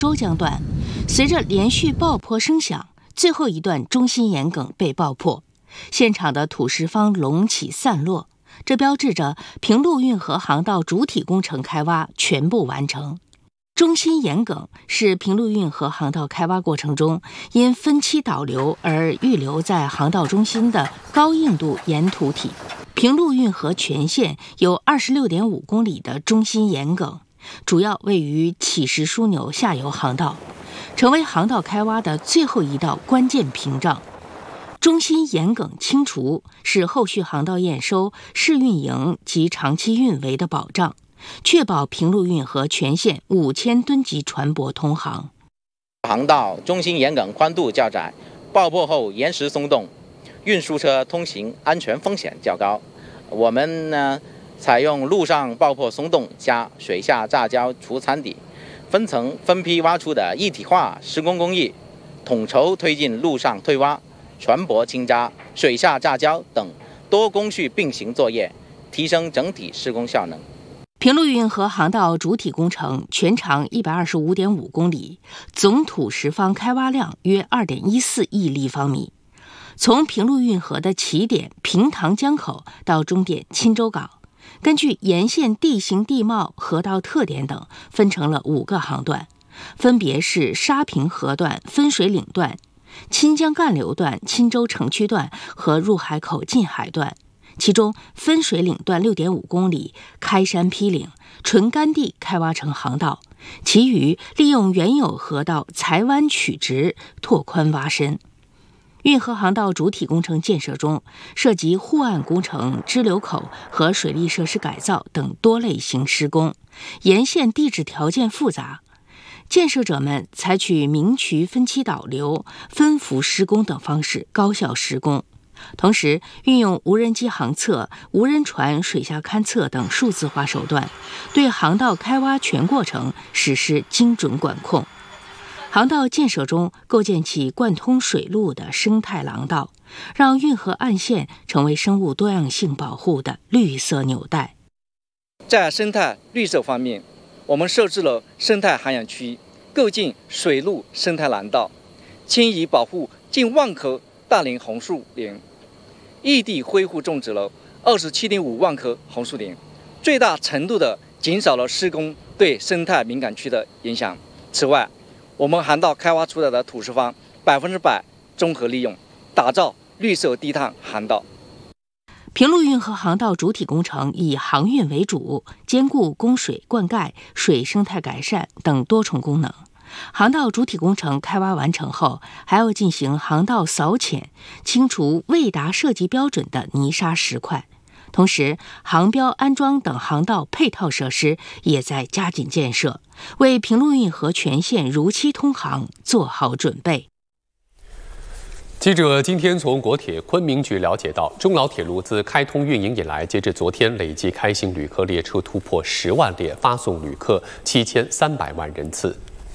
周江段，随着连续爆破声响，最后一段中心沿梗被爆破，现场的土石方隆起散落，这标志着平陆运河航道主体工程开挖全部完成。中心沿梗是平陆运河航道开挖过程中因分期导流而预留在航道中心的高硬度岩土体。平陆运河全线有26.5公里的中心沿梗，主要位于起石枢纽下游航道，成为航道开挖的最后一道关键屏障。中心沿梗清除是后续航道验收、试运营及长期运维的保障，确保平陆运河全线5000吨级船舶通航。 航道中心沿梗宽度较窄，爆破后岩石松动，运输车通行安全风险较高。我们呢，采用陆上爆破松动加水下炸礁除残底，分层分批挖出的一体化施工工艺，统筹推进陆上退挖、船舶清渣、水下炸礁等多工序并行作业，提升整体施工效能。 平陆运河航道主体工程全长125.5公里，总土石方开挖量约2.14亿立方米。从平陆运河的起点平塘江口到终点钦州港，根据沿线地形地貌、河道特点等，分成了5个航段，分别是沙平河段、分水岭段、钦江干流段、钦州城区段和入海口近海段。其中分水岭段6.5公里开山劈岭，纯干地开挖成航道，其余利用原有河道裁弯曲直，拓宽挖深。运河航道主体工程建设中，涉及护岸工程、支流口和水利设施改造等多类型施工，沿线地质条件复杂。建设者们采取明渠分期导流、分幅施工等方式高效施工，同时运用无人机航测、无人船水下勘测等数字化手段，对航道开挖全过程实施精准管控。航道建设中构建起贯通水路的生态廊道，让运河岸线成为生物多样性保护的绿色纽带。 在生态绿色方面，我们设置了生态涵养区，构建水路生态廊道，迁移保护近万棵大龄红树林，异地恢复种植了27.5万棵红树林，最大程度地减少了施工对生态敏感区的影响。此外，我们航道开挖出来的土石方100%综合利用，打造绿色低碳航道。 平陆运河航道主体工程以航运为主，兼顾供水灌溉、水生态改善等多重功能。航道主体工程开挖完成后，还要进行航道扫浅，清除未达设计标准的泥沙石块。同时，航标安装等航道配套设施也在加紧建设，为平陆运河全线如期通航做好准备。 记者今天从国铁昆明局了解到，中老铁路自开通运营以来，截至昨天，累计开行旅客列车突破10万列，发送旅客7300万人次。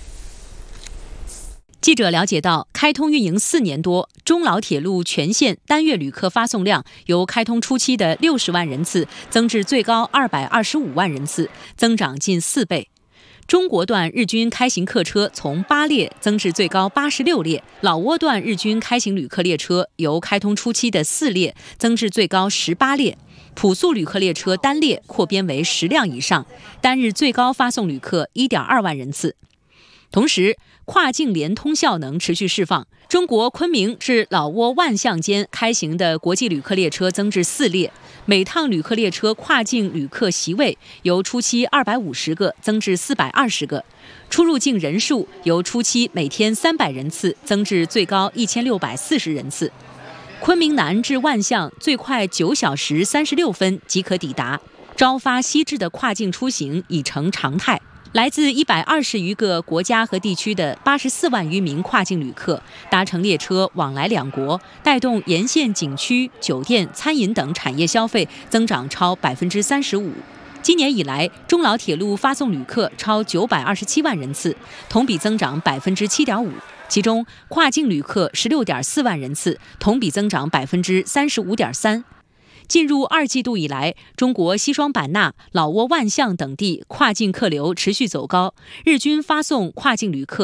记者了解到，开通运营4年多，中老铁路全线单月旅客发送量由开通初期的60万人次增至最高225万人次，增长近4倍。中国段日均开行客车从8列增至最高86列，老挝段日均开行旅客列车由开通初期的4列增至最高18列。普速旅客列车单列扩编为10辆以上，单日最高发送旅客1.2万人次。同时，跨境联通效能持续释放，中国昆明至老挝万象间开行的国际旅客列车增至4列，每趟旅客列车跨境旅客席位由初期250个增至420个，出入境人数由初期每天300人次增至最高1640人次。昆明南至万象最快9小时36分即可抵达，朝发夕至的跨境出行已成常态。来自120余个国家和地区的84万余名跨境旅客搭乘列车往来两国，带动沿线景区、酒店、餐饮等产业消费增长超35%。今年以来，中老铁路发送旅客超927万人次，同比增长7.5%。其中，跨境旅客16.4万人次，同比增长35.3%。进入2季度以来，中国西双版纳、老挝万象等地跨境客流持续走高，日均发送跨境旅客